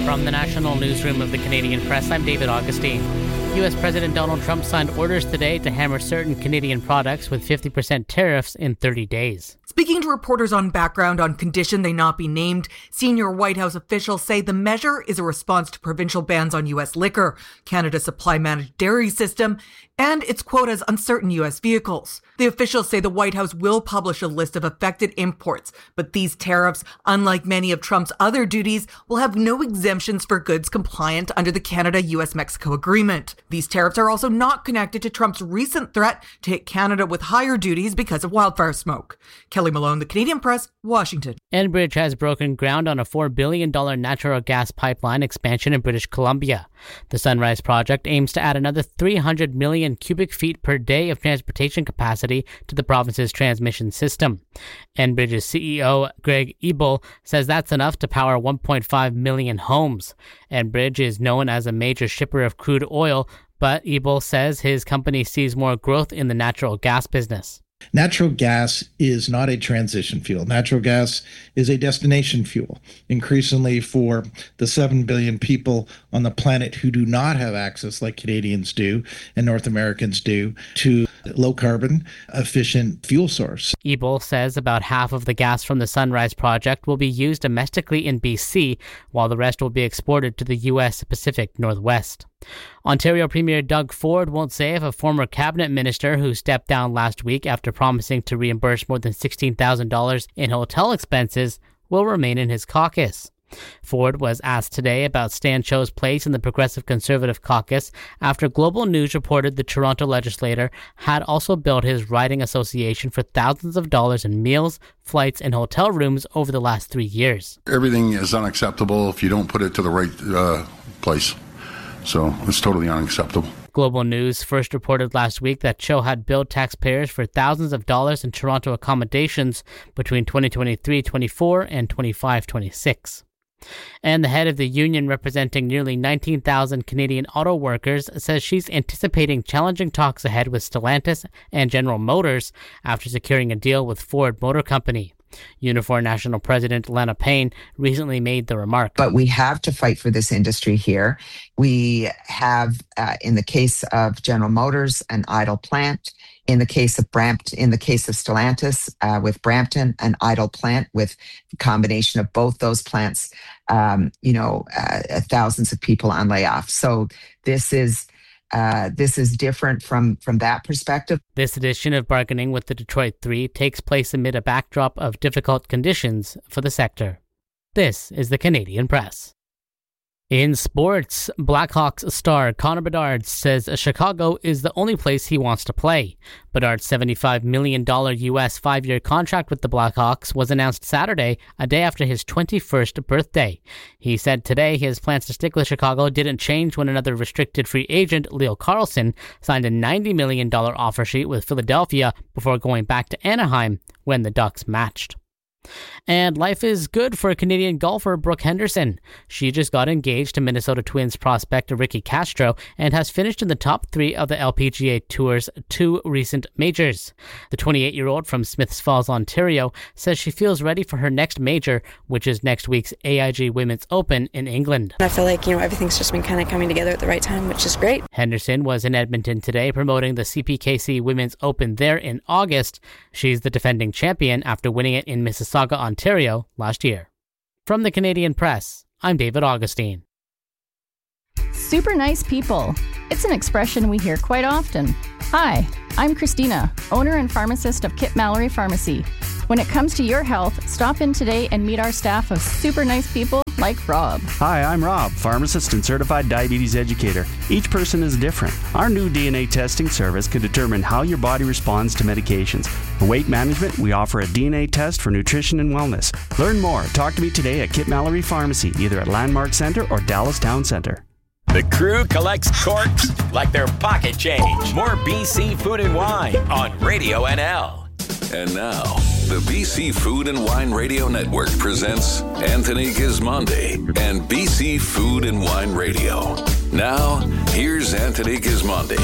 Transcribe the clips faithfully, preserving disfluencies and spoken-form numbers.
From the national newsroom of the Canadian Press, I'm David Augustine. U S President Donald Trump signed orders today to hammer certain Canadian products with fifty percent tariffs in thirty days. Speaking to reporters on background on condition they not be named, senior White House officials say the measure is a response to provincial bans on U S liquor, Canada's supply-managed dairy system, and its quotas on certain U S vehicles. The officials say the White House will publish a list of affected imports, but these tariffs, unlike many of Trump's other duties, will have no exemptions for goods compliant under the Canada-U S Mexico agreement. These tariffs are also not connected to Trump's recent threat to hit Canada with higher duties because of wildfire smoke. Kelly Malone, The Canadian Press, Washington. Enbridge has broken ground on a four billion dollars natural gas pipeline expansion in British Columbia. The Sunrise project aims to add another three hundred million cubic feet per day of transportation capacity to the province's transmission system. Enbridge's C E O, Greg Ebel, says that's enough to power one point five million homes. Enbridge is known as a major shipper of crude oil, but Ebel says his company sees more growth in the natural gas business. Natural gas is not a transition fuel. Natural gas is a destination fuel. Increasingly for the seven billion people on the planet who do not have access, like Canadians do and North Americans do, to low-carbon, efficient fuel source. Ebel says about half of the gas from the Sunrise project will be used domestically in B C, while the rest will be exported to the U S Pacific Northwest. Ontario Premier Doug Ford won't say if a former cabinet minister who stepped down last week after promising to reimburse more than sixteen thousand dollars in hotel expenses will remain in his caucus. Ford was asked today about Stan Cho's place in the Progressive Conservative caucus after Global News reported the Toronto legislator had also billed his riding association for thousands of dollars in meals, flights, and hotel rooms over the last three years. Everything is unacceptable if you don't put it to the right uh, place. So it's totally unacceptable. Global News first reported last week that Cho had billed taxpayers for thousands of dollars in Toronto accommodations between twenty twenty-three twenty-four and twenty-five twenty-six. And the head of the union representing nearly nineteen thousand Canadian auto workers says she's anticipating challenging talks ahead with Stellantis and General Motors after securing a deal with Ford Motor Company. Unifor National President Lena Payne recently made the remark. But we have to fight for this industry here. We have, uh, in the case of General Motors, an idle plant. In the case of Brampton, in the case of Stellantis, uh, with Brampton, an idle plant with a combination of both those plants, um, you know, uh, thousands of people on layoff. So this is Uh, this is different from, from that perspective. This edition of Bargaining with the Detroit Three takes place amid a backdrop of difficult conditions for the sector. This is the Canadian Press. In sports, Blackhawks star Connor Bedard says Chicago is the only place he wants to play. Bedard's seventy-five million dollars U S five-year contract with the Blackhawks was announced Saturday, a day after his twenty-first birthday. He said today his plans to stick with Chicago didn't change when another restricted free agent, Leo Carlsson, signed a ninety million dollars offer sheet with Philadelphia before going back to Anaheim when the Ducks matched. And life is good for Canadian golfer Brooke Henderson. She just got engaged to Minnesota Twins prospect Ricky Castro and has finished in the top three of the L P G A Tour's two recent majors. The twenty-eight-year-old from Smiths Falls, Ontario, says she feels ready for her next major, which is next week's A I G Women's Open in England. I feel like, you know, everything's just been kind of coming together at the right time, which is great. Henderson was in Edmonton today promoting the C P K C Women's Open there in August. She's the defending champion after winning it in Mississauga, Ontario last year. From the Canadian Press, I'm David Augustine. Super nice people. It's an expression we hear quite often. Hi, I'm Christina, owner and pharmacist of Kip Mallory Pharmacy. When it comes to your health, stop in today and meet our staff of super nice people like Rob. Hi, I'm Rob, pharmacist and certified diabetes educator. Each person is different. Our new D N A testing service can determine how your body responds to medications. For weight management, we offer a D N A test for nutrition and wellness. Learn more. Talk to me today at Kip Mallory Pharmacy, either at Landmark Center or Dallas Town Center. The crew collects corks like their pocket change. More B C Food and Wine on Radio N L. And now, the B C Food and Wine Radio Network presents Anthony Gismondi and B C Food and Wine Radio. Now, here's Anthony Gismondi.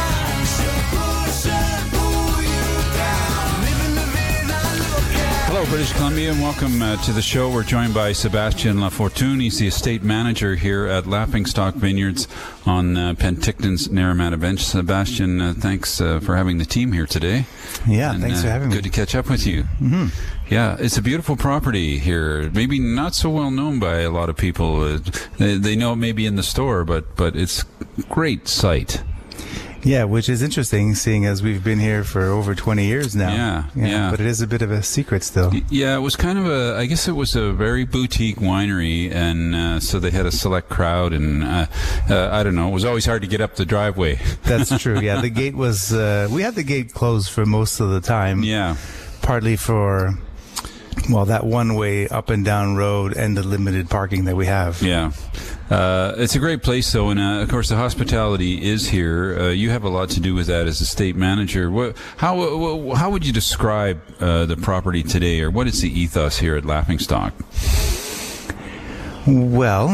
Hello, British Columbia, and welcome uh, to the show. We're joined by Sebastian Lafortune. He's the estate manager here at Laughingstock Vineyards on uh, Penticton's Naramata Bench. Sebastian, uh, thanks uh, for having the team here today. Yeah, and, thanks uh, for having good me. Good to catch up with you. Mm-hmm. Yeah, it's a beautiful property here. Maybe not so well known by a lot of people. Uh, they, they know it maybe in the store, but but it's a great site. Yeah, which is interesting, seeing as we've been here for over twenty years now. Yeah, yeah, yeah. But it is a bit of a secret still. Yeah, it was kind of a, I guess it was a very boutique winery, and uh, so they had a select crowd, and uh, uh, I don't know, it was always hard to get up the driveway. That's true, yeah. The gate was, uh, we had the gate closed for most of the time. Yeah. Partly for, well, that one-way up and down road and the limited parking that we have. Yeah. Uh, it's a great place, though, and uh, of course the hospitality is here. Uh, you have a lot to do with that as a state manager. What, how how would you describe uh, the property today, or what is the ethos here at Laughingstock? Well,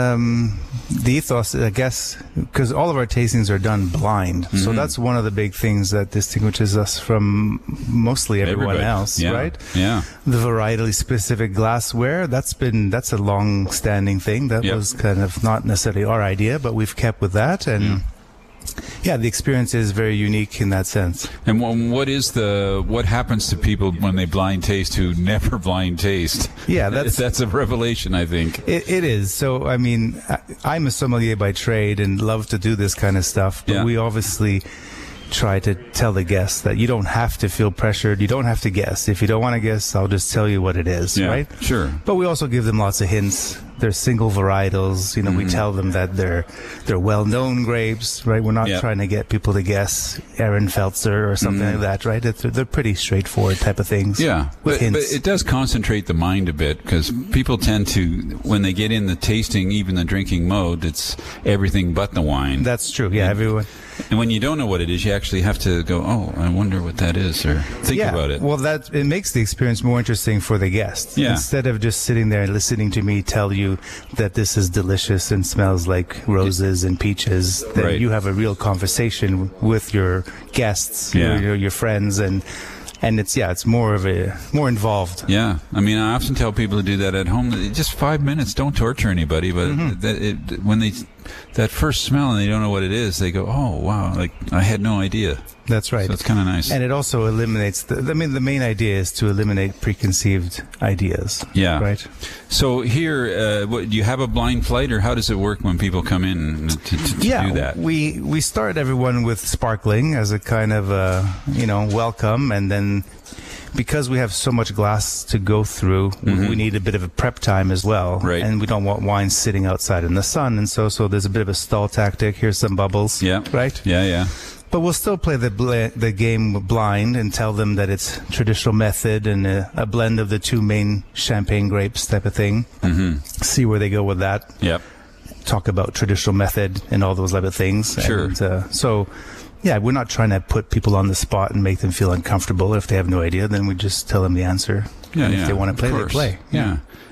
um, the ethos, I guess, because all of our tastings are done blind, mm-hmm. so that's one of the big things that distinguishes us from mostly everyone Everybody. else, yeah. right? Yeah. The varietally specific glassware, that's been that's a long-standing thing. That yep. was kind of not necessarily our idea, but we've kept with that, and. Yeah. Yeah, the experience is very unique in that sense. And what is the what happens to people when they blind taste who never blind taste? Yeah, that's that's a revelation, I think. It, it is. So, I mean, I, I'm a sommelier by trade and love to do this kind of stuff, but yeah. we obviously try to tell the guests that you don't have to feel pressured. You don't have to guess. If you don't want to guess, I'll just tell you what it is, yeah, right? Sure. But we also give them lots of hints. They're single varietals. You know, mm-hmm. we tell them that they're they're well-known grapes, right? We're not yeah. trying to get people to guess Ehrenfelser or something mm-hmm. like that, right? They're, they're pretty straightforward type of things. Yeah, with but, hints. but it does concentrate the mind a bit, because people tend to, when they get in the tasting, even the drinking mode, it's everything but the wine. That's true. Yeah, and, everyone. And when you don't know what it is, you actually have to go, oh, I wonder what that is, or think yeah, about it. Well, that it makes the experience more interesting for the guests. Yeah. Instead of just sitting there and listening to me tell you that this is delicious and smells like roses and peaches, then right. you have a real conversation with your guests, yeah. your, your friends, and and it's yeah, it's more of a more involved. Yeah, I mean, I often tell people to do that at home. Just five minutes, don't torture anybody. But mm-hmm. that it, when they that first smell and they don't know what it is, they go, "Oh, wow! Like I had no idea." That's right. So it's kind of nice. And it also eliminates the, I mean, the main idea is to eliminate preconceived ideas. Yeah. Right. So here, uh, what, do you have a blind flight, or how does it work when people come in to, to, to yeah, do that? we we start everyone with sparkling as a kind of uh, you know welcome, and then because we have so much glass to go through, mm-hmm. we need a bit of a prep time as well. Right. And we don't want wine sitting outside in the sun, and so so there's a bit of a stall tactic. Here's some bubbles. Yeah. Right. Yeah. Yeah. But we'll still play the bl- the game blind and tell them that it's traditional method and a, a blend of the two main champagne grapes type of thing. Mm-hmm. See where they go with that. Yep. Talk about traditional method and all those other things. Sure. And, uh, so, yeah, we're not trying to put people on the spot and make them feel uncomfortable. If they have no idea, then we just tell them the answer. Yeah, and yeah, if they want to play, of they course. play. Yeah.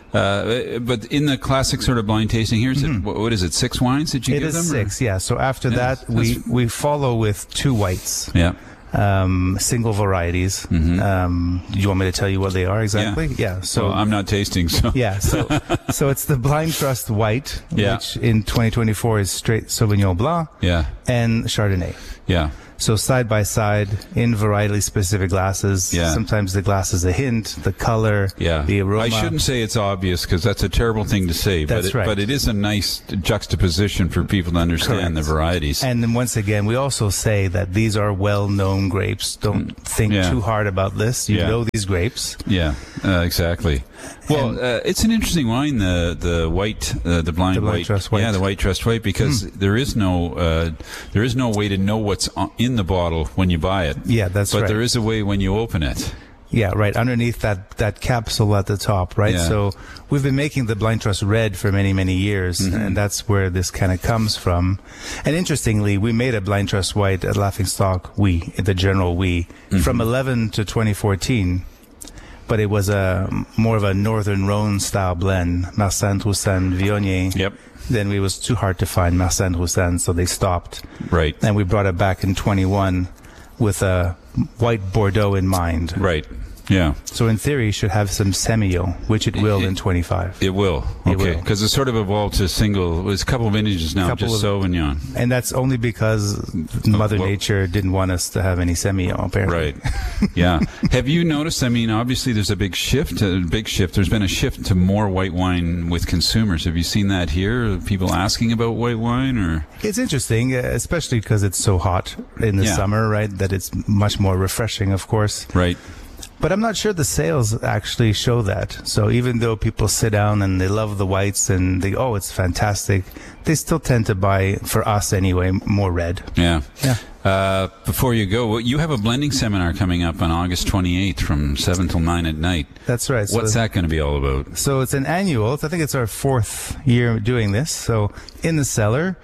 Uh, but in the classic sort of blind tasting here, is it, Mm-hmm. what is it, six wines that you It give is them? six, yeah. So after Yeah, that, we, that's- we follow with two whites. Yeah. Um, single varieties. Mhm. Um, do you want me to tell you what they are exactly? Yeah. So so I'm not tasting, so. yeah. So so it's the Blind Trust White, Yeah. which in twenty twenty-four is straight Sauvignon Blanc Yeah. and Chardonnay. Yeah. So side by side in varietally specific glasses. Yeah. Sometimes the glass is a hint, the color, Yeah. the aroma. I shouldn't say it's obvious, because that's a terrible thing to say. That's but it, right. But it is a nice juxtaposition for people to understand Correct. the varieties. And then once again, we also say that these are well-known grapes. Don't think Yeah. too hard about this. You Yeah. know these grapes. Yeah, uh, exactly. Well, uh, it's an interesting wine, the the white, uh, the blind The Blind white, Trust White. yeah, the white trust white, because Mm. there is no uh, there is no way to know what's on- in the bottle when you buy it. Yeah, that's but right. there is a way when you open it. Yeah, right. Underneath that, that capsule at the top, right? Yeah. So we've been making the Blind Trust red for many, many years, Mhm. and that's where this kind of comes from. And interestingly, we made a Blind Trust white at Laughingstock, we, the general we, Mhm. from eleven to twenty fourteen. But it was a more of a Northern Rhone style blend, Marsanne, Roussanne, Viognier. Yep. Then it was too hard to find Marsanne, Roussanne, so they stopped. Right. And we brought it back in twenty-one with a white Bordeaux in mind. Right. Yeah. So in theory, it should have some semio, which it will it, in twenty-five. It will. Okay. Because it sort of evolved to single. It was a couple of vintages now, couple just of, Sauvignon. And that's only because Mother well, Nature didn't want us to have any semio, apparently. Right. Yeah. Have you noticed, I mean, obviously there's a big shift, a big shift. There's been a shift to more white wine with consumers. Have you seen that here? People asking about white wine? Or It's interesting, especially because it's so hot in the yeah. summer, right? That it's much more refreshing, of course. Right. But I'm not sure the sales actually show that. So even though people sit down and they love the whites and they, oh, it's fantastic, they still tend to buy, for us anyway, more red. Yeah. Yeah. Uh, before you go, you have a blending seminar coming up on August twenty-eighth from seven till nine at night. That's right. What's so, that going to be all about? So it's an annual. I think it's our fourth year doing this. So in the cellar,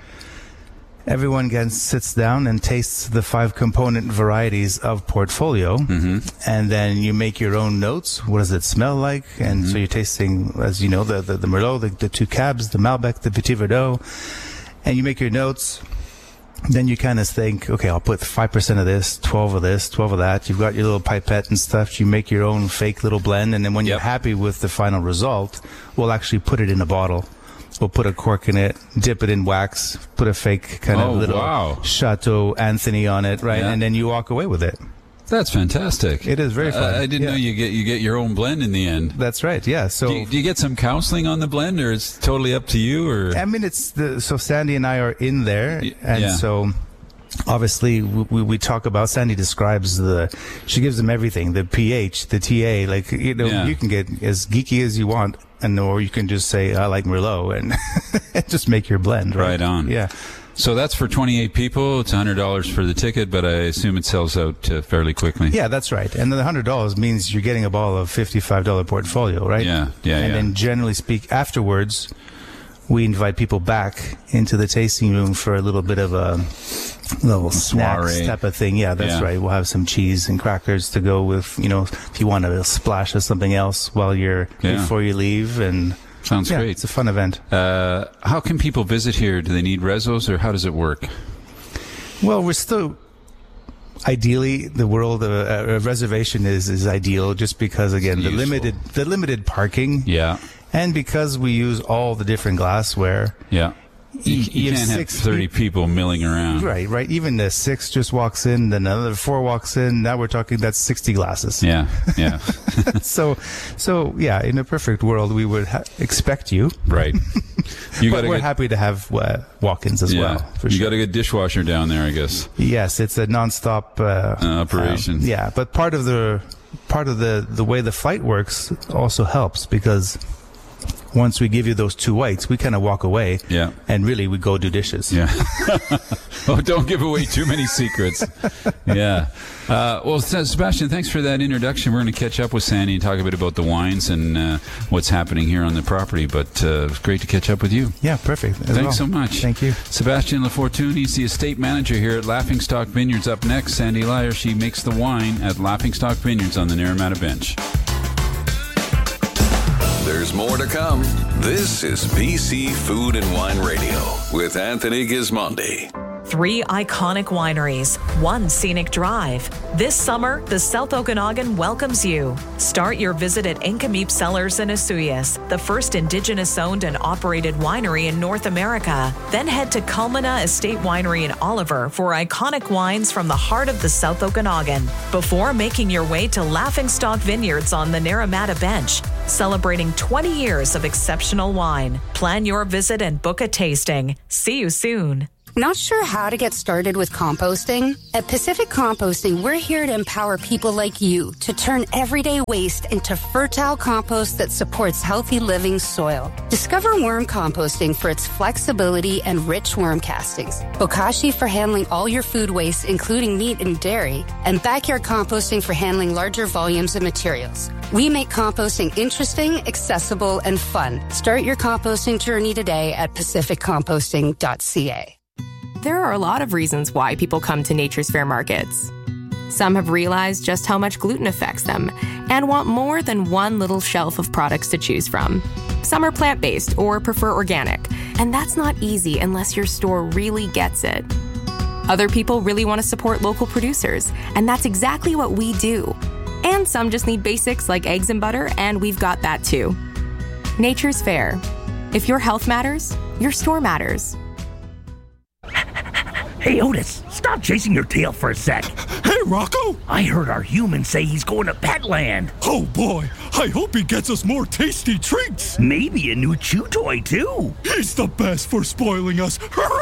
everyone gets, sits down and tastes the five component varieties of Portfolio. Mm-hmm. And then you make your own notes. What does it smell like? And mm-hmm. so you're tasting, as you know, the, the, the Merlot, the, the two Cabs, the Malbec, the Petit Verdot. And you make your notes. Then you kind of think, okay, I'll put five percent of this, twelve of this, twelve of that. You've got your little pipette and stuff. You make your own fake little blend. And then when yep. you're happy with the final result, we'll actually put it in a bottle. We'll put a cork in it, dip it in wax, put a fake kind oh, of little wow. Chateau Anthony on it, right? Yeah. And then you walk away with it. That's fantastic. It is very fun. Uh, I didn't yeah. know you get you get your own blend in the end. That's right. Yeah. So do you, do you get some counseling on the blend, or it's totally up to you? Or I mean, it's the so Sandy and I are in there, and yeah. so. Obviously, we, we talk about, Sandy describes the, she gives them everything, the pH, the T A, like, you know, yeah. you can get as geeky as you want, and or you can just say, I like Merlot, and just make your blend. Right, right on. Yeah. So that's for twenty-eight people. It's one hundred dollars for the ticket, but I assume it sells out uh, fairly quickly. Yeah, that's right. And the one hundred dollars means you're getting a bottle of fifty-five dollars Portfolio, right? Yeah, yeah, And yeah. then generally speak, afterwards, we invite people back into the tasting room for a little bit of a little snacks soiree type of thing. Yeah, that's yeah. right. We'll have some cheese and crackers to go with, you know, if you want a splash of something else while you're, yeah. before you leave. And sounds yeah, great. It's a fun event. Uh, how can people visit here? Do they need resos, or how does it work? Well, we're still, ideally, the world, uh, a reservation is, is ideal just because, again, the useful. limited, the limited parking. Yeah. And because we use all the different glassware. Yeah. You, you, you can't have thirty people milling around. Right, right. Even the six just walks in, then another four walks in. Now we're talking, that's sixty glasses. Yeah, yeah. so, so yeah, in a perfect world, we would ha- expect you. Right. You but we're get, happy to have uh, walk-ins as yeah, well. For you sure. got a good dishwasher down there, I guess. Yes, it's a nonstop uh, uh, operation. Um, yeah, but part of the part of the the way the flight works also helps, because once we give you those two whites, we kind of walk away. Yeah. And really, we go do dishes. Yeah. Oh, don't give away too many secrets. Yeah. Uh, well, Sebastian, thanks for that introduction. We're going to catch up with Sandy and talk a bit about the wines and uh, what's happening here on the property. But uh, it was great to catch up with you. Yeah, perfect. As Thanks well. so much. Thank you. Sebastian Lafortune, he's the estate manager here at Laughingstock Vineyards. Up next, Sandy Lyer. She makes the wine at Laughingstock Vineyards on the Naramata Bench. There's more to come. This is B C Food and Wine Radio with Anthony Gismondi. Three iconic wineries, one scenic drive. This summer, the South Okanagan welcomes you. Start your visit at Inkameep Cellars in Osoyoos, the first Indigenous-owned and operated winery in North America. Then head to Culmina Estate Winery in Oliver for iconic wines from the heart of the South Okanagan, before making your way to Laughingstock Vineyards on the Naramata Bench, celebrating twenty years of exceptional wine. Plan your visit and book a tasting. See you soon. Not sure how to get started with composting? At Pacific Composting, we're here to empower people like you to turn everyday waste into fertile compost that supports healthy living soil. Discover worm composting for its flexibility and rich worm castings, bokashi for handling all your food waste, including meat and dairy, and backyard composting for handling larger volumes of materials. We make composting interesting, accessible, and fun. Start your composting journey today at pacific composting dot c a. There are a lot of reasons why people come to Nature's Fair markets. Some have realized just how much gluten affects them and want more than one little shelf of products to choose from. Some are plant-based or prefer organic, and that's not easy unless your store really gets it. Other people really want to support local producers, and that's exactly what we do. And some just need basics like eggs and butter, and we've got that too. Nature's Fair. If your health matters, your store matters. Hey, Otis, stop chasing your tail for a sec. Hey, Rocco! I heard our human say he's going to Petland. Oh, boy. I hope he gets us more tasty treats. Maybe a new chew toy, too. He's the best for spoiling us.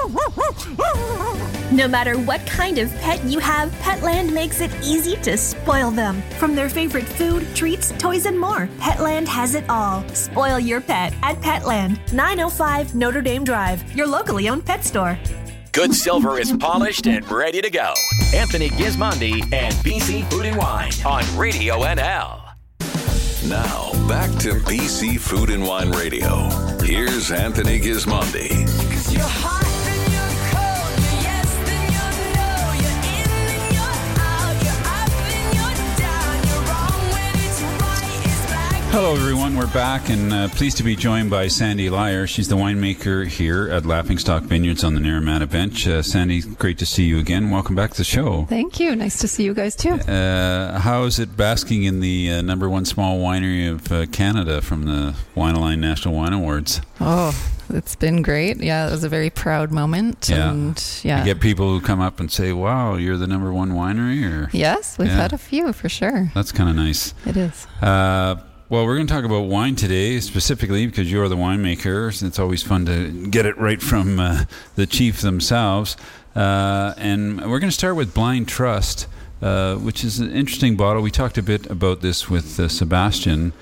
No matter what kind of pet you have, Petland makes it easy to spoil them. From their favorite food, treats, toys, and more, Petland has it all. Spoil your pet at Petland, nine oh five Notre Dame Drive, your locally owned pet store. Good silver is polished and ready to go. Anthony Gismondi and B C Food and Wine on Radio N L. Now, back to B C Food and Wine Radio. Here's Anthony Gismondi. You're hot, then you're cold, you're yes, then you're no, you're in, then you're out, you're up, then you're down, you're wrong when it's right, it's black. Hello, everyone. We're back and uh, pleased to be joined by Sandy Lyer. She's the winemaker here at Laughingstock Vineyards on the Naramata Bench. Uh, Sandy, great to see you again. Welcome back to the show. Thank you. Nice to see you guys, too. Uh, how is it basking in the uh, number one small winery of uh, Canada from the Wine-A-Line National Wine Awards? Oh, it's been great. Yeah, it was a very proud moment. Yeah. And yeah. You get people who come up and say, wow, you're the number one winery? Or Yes, we've yeah. had a few for sure. That's kind of nice. It is. Uh, well, we're going to talk about wine today, specifically because you're the winemaker. It's always fun to get it right from uh, the chief themselves. Uh, and we're going to start with Blind Trust, uh, which is an interesting bottle. We talked a bit about this with uh, Sebastian,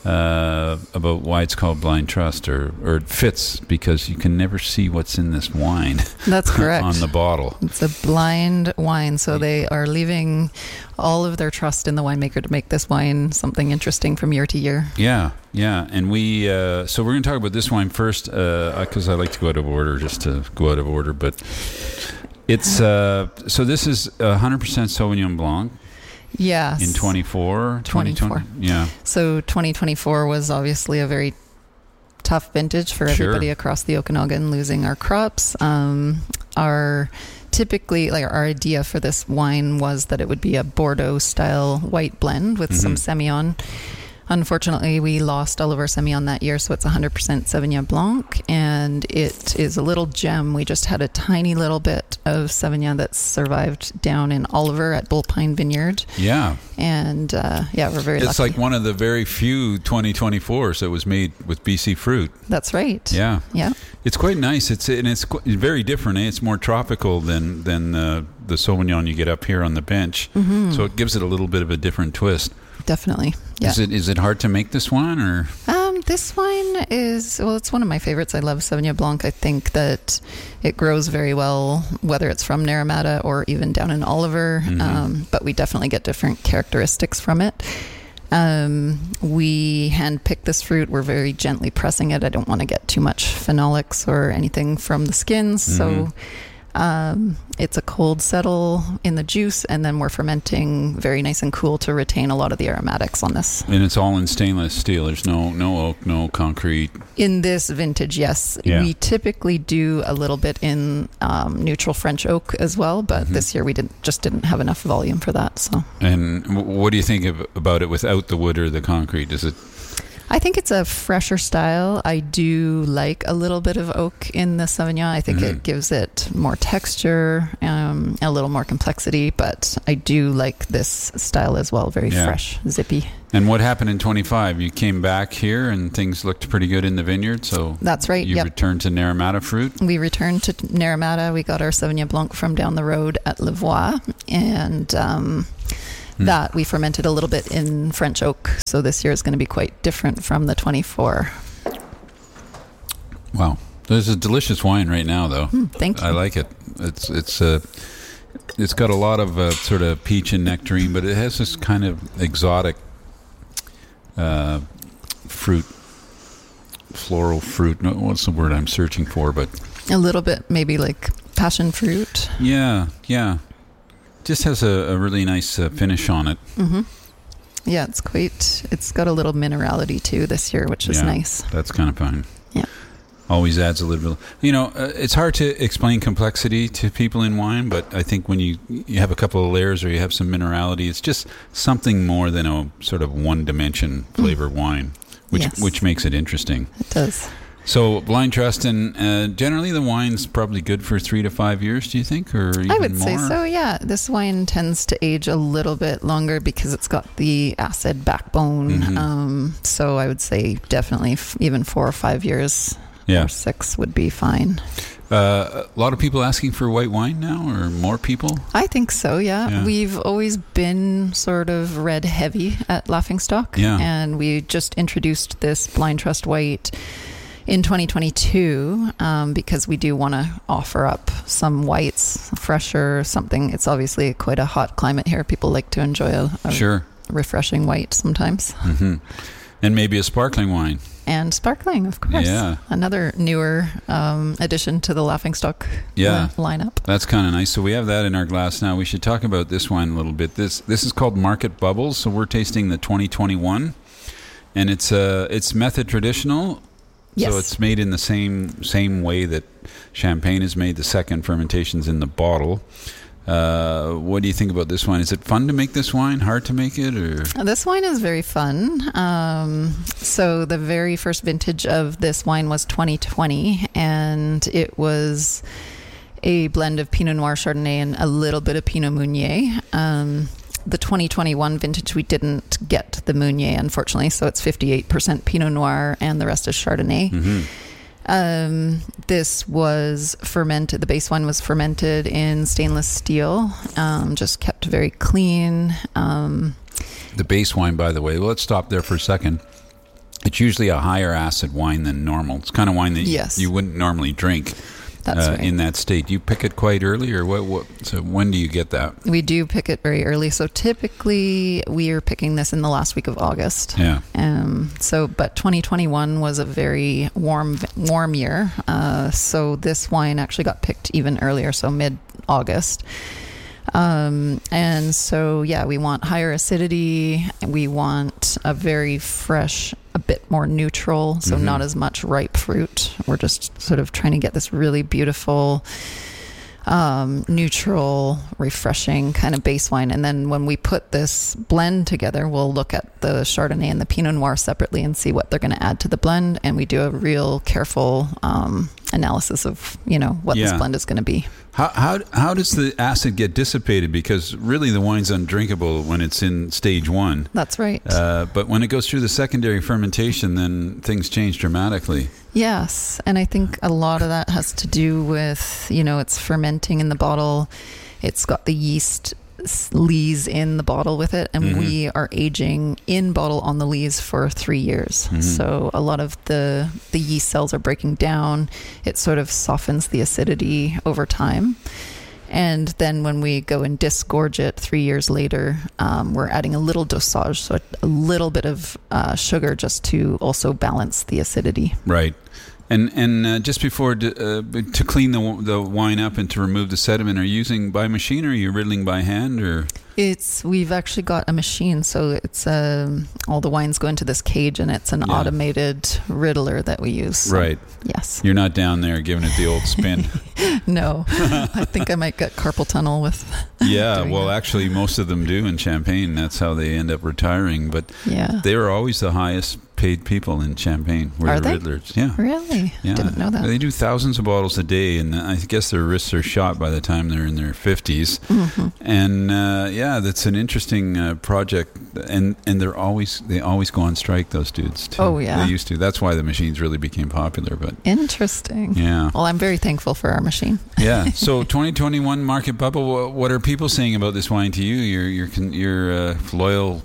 uh, about why it's called Blind Trust, or, or it fits because you can never see what's in this wine. That's correct. On the bottle. It's a blind wine, so they are leaving all of their trust in the winemaker to make this wine something interesting from year to year. Yeah, yeah. And we, uh, so we're going to talk about this wine first, because uh, I like to go out of order, just to go out of order. But it's, uh, so this is one hundred percent Sauvignon Blanc. Yes. In twenty-four? twenty-four. twenty twenty, yeah. So twenty twenty-four was obviously a very tough vintage for everybody Sure. across the Okanagan, losing our crops. Um, our typically, like our idea for this wine was that it would be a Bordeaux style white blend with some Mhm. Semillon. Unfortunately, we lost all of our Semillon that year, so it's one hundred percent Sauvignon Blanc, and it is a little gem. We just had a tiny little bit of Sauvignon that survived down in Oliver at Bull Pine Vineyard. Yeah. And uh, yeah, we're very It's lucky. like one of the very few twenty twenty-fours that was made with B C fruit. That's right. Yeah. Yeah. It's quite nice. It's and it's qu- very different. Eh? It's more tropical than than uh, the Sauvignon you get up here on the bench. Mhm. So it gives it a little bit of a different twist. Definitely. Yeah. Is it is it hard to make this one, or? Um, this wine is, well, it's one of my favorites. I love Sauvignon Blanc. I think that it grows very well, whether it's from Naramata or even down in Oliver. Mhm. Um, but we definitely get different characteristics from it. Um, we hand-pick this fruit. We're very gently pressing it. I don't want to get too much phenolics or anything from the skins. Mhm. So um, it's a cold settle in the juice, and then we're fermenting very nice and cool to retain a lot of the aromatics on this. And it's all in stainless steel. There's no no oak, no concrete. In this vintage, yes. Yeah. We typically do a little bit in um, neutral French oak as well, but Mhm. this year we didn't just didn't have enough volume for that. So And w- what do you think of, about it without the wood or the concrete? Is it? I think it's a fresher style. I do like a little bit of oak in the Sauvignon. I think Mhm. it gives it more texture, um, a little more complexity, but I do like this style as well. Very Yeah. fresh, zippy. And what happened in twenty-five? You came back here and things looked pretty good in the vineyard. So That's right, You yep. returned to Naramata fruit. We returned to Naramata. We got our Sauvignon Blanc from down the road at Levois, and um, Hmm. that we fermented a little bit in French oak. So this year is going to be quite different from the twenty-four. Wow, there's a delicious wine right now, though. Mm, thank you. I like it. It's it's uh, it's got a lot of uh, sort of peach and nectarine, but it has this kind of exotic uh, fruit, floral fruit. No, what's the word I'm searching for? But A little bit maybe like passion fruit. yeah, yeah, just has a, a really nice uh, finish on it. hmm Yeah, it's quite, it's got a little minerality too this year, which is Yeah, nice. That's kind of fun. Yeah. always adds a little bit. You know, uh, it's hard to explain complexity to people in wine, but I think when you you have a couple of layers or you have some minerality, it's just something more than a sort of one dimension flavor mm. wine, which Yes. which makes it interesting. It does. So blind trust, and uh, generally the wine's probably good for three to five years. Do you think, or even I would more? say so, yeah. This wine tends to age a little bit longer because it's got the acid backbone. Mhm. Um, so I would say definitely f- even four or five years Yeah. or six would be fine. Uh, a lot of people asking for white wine now, or more people? I think so, yeah. Yeah. We've always been sort of red heavy at Laughingstock. Yeah. And we just introduced this Blind Trust White in twenty twenty-two um, because we do want to offer up some whites, fresher, something. It's obviously quite a hot climate here. People like to enjoy a, a Sure. refreshing white sometimes. hmm And maybe a sparkling wine. And sparkling, of course. Yeah. Another newer um, addition to the Laughingstock Yeah. li- lineup. That's kind of nice. So we have that in our glass now. We should talk about this wine a little bit. This this is called Market Bubbles. So we're tasting the twenty twenty-one, and it's uh it's method traditional. Yes. So it's made in the same same way that champagne is made. The second fermentation's in the bottle. Uh, what do you think about this wine? Is it fun to make this wine? Hard to make it, or This wine is very fun. Um, so the very first vintage of this wine was twenty twenty, and it was a blend of Pinot Noir, Chardonnay, and a little bit of Pinot Meunier. Um, the twenty twenty-one vintage, we didn't get the Meunier, unfortunately, so it's fifty-eight percent Pinot Noir, and the rest is Chardonnay. Mhm. Um, this was fermented, the base wine was fermented in stainless steel, um, just kept very clean. Um, the base wine, by the way. Well, let's stop there for a second. It's usually a higher acid wine than normal. It's kind of wine that Yes. you, you wouldn't normally drink. That's uh, right. in that state. You pick it quite early, or what? What? So when do you get that? we do pick it very early. So typically we are picking this in the last week of August. Yeah. Um, so, but twenty twenty-one was a very warm, warm year. Uh, so this wine actually got picked even earlier. So mid August. Um, and so, yeah, we want higher acidity. We want a very fresh, a bit more neutral. So Mhm. not as much ripe fruit. We're just sort of trying to get this really beautiful, um, neutral, refreshing kind of base wine. And then when we put this blend together, we'll look at the Chardonnay and the Pinot Noir separately and see what they're going to add to the blend. And we do a real careful um, analysis of, you know, what Yeah. this blend is going to be. How how how does the acid get dissipated? Because really, the wine's undrinkable when it's in stage one. That's right. Uh, but when it goes through the secondary fermentation, then things change dramatically. Yes, and I think a lot of that has to do with, you know, it's fermenting in the bottle. It's got the yeast s- lees in the bottle with it, and Mhm. we are aging in bottle on the lees for three years. Mhm. So a lot of the the yeast cells are breaking down. It sort of softens the acidity over time. And then when we go and disgorge it three years later, um, we're adding a little dosage, so a, a little bit of uh, sugar just to also balance the acidity. Right. And and uh, just before d- uh, to clean the the wine up and to remove the sediment, are you using by machine, or are you riddling by hand, or? It's we've actually got a machine, so it's um, all the wines go into this cage, and it's an Yeah. automated riddler that we use. So, Right. Yes. You're not down there giving it the old spin. No, I think I might get carpal tunnel with. Yeah, well, actually, most of them do in Champagne. That's how they end up retiring. But Yeah. they were always the highest paid people in Champagne. Were Are the they? Riddlers. Yeah. Really? Yeah. Didn't know that. They do thousands of bottles a day, and I guess their wrists are shot by the time they're in their fifties. Mhm. And uh, yeah, that's an interesting uh, project. And and they're always they always go on strike. Those dudes. Too. Oh, yeah. They used to. That's why the machines really became popular. But Interesting. Yeah. Well, I'm very thankful for our machine. yeah. So twenty twenty-one Market Bubble. wha- What are people saying about this wine to you? Your your con- your uh, loyal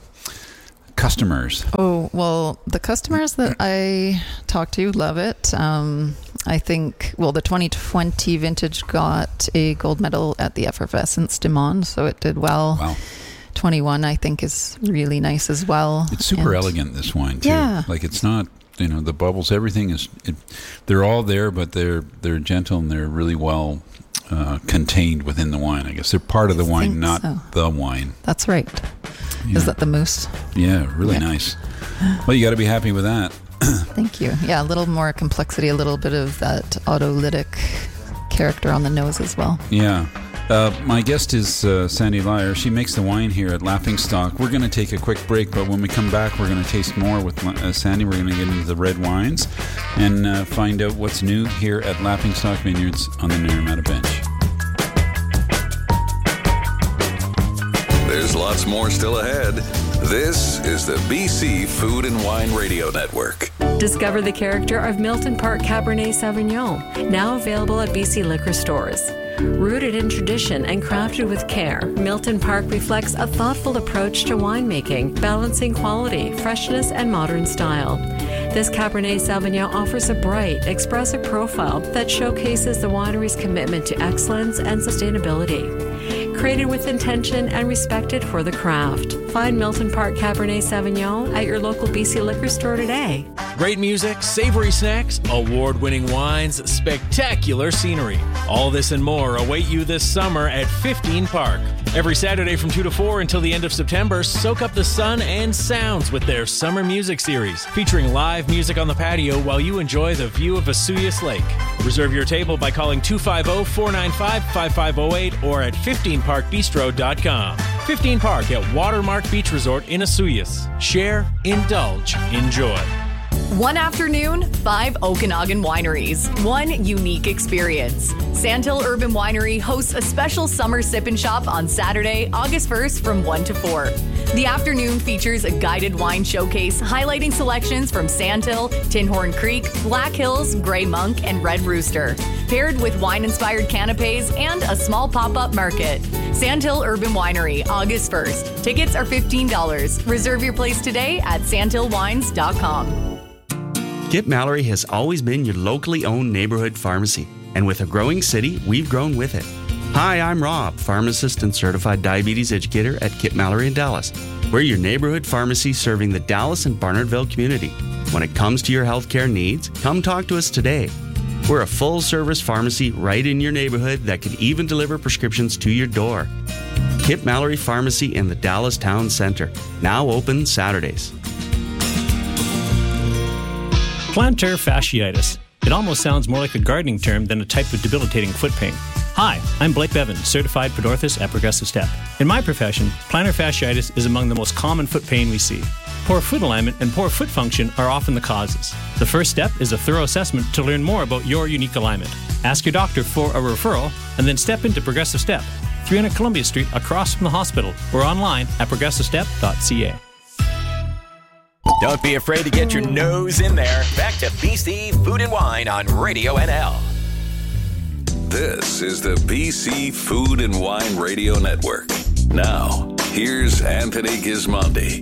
customers. Oh, well, the customers that I talk to love it. Um, I think, well, the twenty twenty vintage got a gold medal at the Effervescence du Monde, so it did well. Wow. twenty-one, I think, is really nice as well. It's super And- elegant, this wine, too. Yeah. Like, it's not, you know, the bubbles, everything is, it, they're all there, but they're they're gentle and they're really well uh, contained within the wine. I guess they're part of the wine, think not so. the wine. That's right. Yeah. Is that the mousse? Yeah, really Yeah. nice. Well, you got to be happy with that. Thank you. Yeah, a little more complexity, a little bit of that autolytic character on the nose as well. Yeah. Uh, my guest is uh, Sandy Lyer. She makes the wine here at Laughingstock. We're going to take a quick break, but when we come back, we're going to taste more with uh, Sandy. We're going to get into the red wines and uh, find out what's new here at Laughingstock Vineyards on the Naramata Bench. There's lots more still ahead. This is the B C Food and Wine Radio Network. Discover the character of Milton Park Cabernet Sauvignon, now available at B C liquor stores. Rooted in tradition and crafted with care, Milton Park reflects a thoughtful approach to winemaking, balancing quality, freshness, and modern style. This Cabernet Sauvignon offers a bright, expressive profile that showcases the winery's commitment to excellence and sustainability. Created with intention and respected for the craft. Find Milton Park Cabernet Sauvignon at your local B C liquor store today. Great music, savory snacks, award-winning wines, spectacular scenery. All this and more await you this summer at fifteen Park. Every Saturday from two to four until the end of September, soak up the sun and sounds with their summer music series, featuring live music on the patio while you enjoy the view of Vesuvius Lake. Reserve your table by calling two five zero, four nine five, five five zero eight or at fifteen park bistro dot com. fifteen Park at Watermark Beach Resort in Vesuvius. Share, indulge, enjoy. One afternoon, five Okanagan wineries, one unique experience. Sandhill Urban Winery hosts a special summer sip and shop on Saturday, August first from one to four. The afternoon features a guided wine showcase highlighting selections from Sandhill, Tinhorn Creek, Black Hills, Grey Monk, and Red Rooster, paired with wine-inspired canapes and a small pop-up market. Sandhill Urban Winery, August first. Tickets are fifteen dollars. Reserve your place today at sandhill wines dot com. Kip Mallory has always been your locally owned neighborhood pharmacy, and with a growing city, we've grown with it. Hi, I'm Rob, pharmacist and certified diabetes educator at Kip Mallory in Dallas. We're your neighborhood pharmacy serving the Dallas and Barnardville community. When it comes to your healthcare needs, come talk to us today. We're a full-service pharmacy right in your neighborhood that can even deliver prescriptions to your door. Kip Mallory Pharmacy in the Dallas Town Center, now open Saturdays. Plantar fasciitis. It almost sounds more like a gardening term than a type of debilitating foot pain. Hi, I'm Blake Bevan, certified podorthist at Progressive Step. In my profession, plantar fasciitis is among the most common foot pain we see. Poor foot alignment and poor foot function are often the causes. The first step is a thorough assessment to learn more about your unique alignment. Ask your doctor for a referral and then step into Progressive Step, three hundred Columbia Street across from the hospital, or online at progressive step dot c a. Don't be afraid to get your nose in there. Back to B C Food and Wine on Radio N L. This is the B C Food and Wine Radio Network. Now, here's Anthony Gismondi.